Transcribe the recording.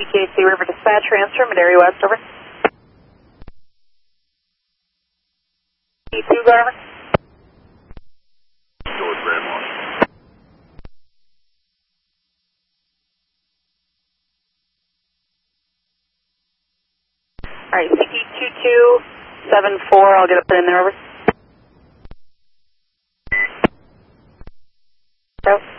KC River Dispatch, transfer, Madera West, over. E2, Garmin. George Redmond. Alright, CT2274, I'll get up in there, over. Go.